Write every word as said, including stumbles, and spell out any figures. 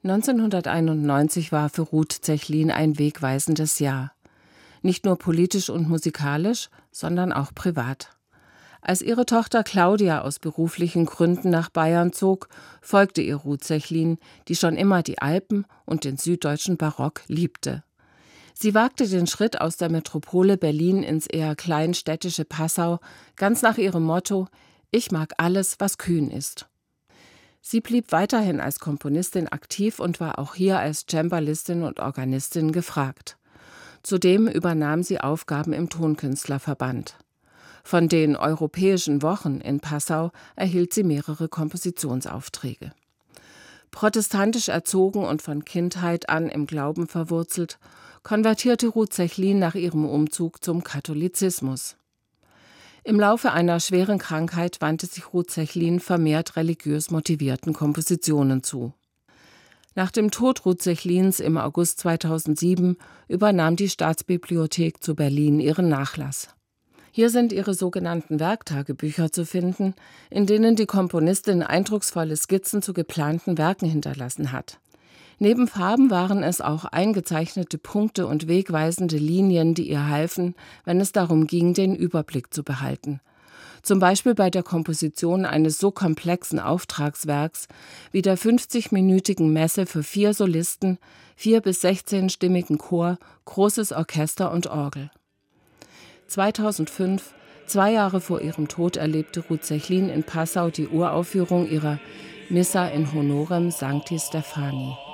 neunzehnhunderteinundneunzig war für Ruth Zechlin ein wegweisendes Jahr. Nicht nur politisch und musikalisch, sondern auch privat. Als ihre Tochter Claudia aus beruflichen Gründen nach Bayern zog, folgte ihr Ruth Zechlin, die schon immer die Alpen und den süddeutschen Barock liebte. Sie wagte den Schritt aus der Metropole Berlin ins eher kleinstädtische Passau, ganz nach ihrem Motto: Ich mag alles, was kühn ist. Sie blieb weiterhin als Komponistin aktiv und war auch hier als Cembalistin und Organistin gefragt. Zudem übernahm sie Aufgaben im Tonkünstlerverband. Von den Europäischen Wochen in Passau erhielt sie mehrere Kompositionsaufträge. Protestantisch erzogen und von Kindheit an im Glauben verwurzelt, konvertierte Ruth Zechlin nach ihrem Umzug zum Katholizismus. Im Laufe einer schweren Krankheit wandte sich Ruth Zechlin vermehrt religiös motivierten Kompositionen zu. Nach dem Tod Ruth Zechlins im August zweitausendsieben übernahm die Staatsbibliothek zu Berlin ihren Nachlass. Hier sind ihre sogenannten Werktagebücher zu finden, in denen die Komponistin eindrucksvolle Skizzen zu geplanten Werken hinterlassen hat. Neben Farben waren es auch eingezeichnete Punkte und wegweisende Linien, die ihr halfen, wenn es darum ging, den Überblick zu behalten. Zum Beispiel bei der Komposition eines so komplexen Auftragswerks wie der fünfzigminütigen Messe für vier Solisten, vier- bis sechzehnstimmigen Chor, großes Orchester und Orgel. zweitausendfünf, zwei Jahre vor ihrem Tod, erlebte Ruth Zechlin in Passau die Uraufführung ihrer Missa in honorem Sancti Stephani.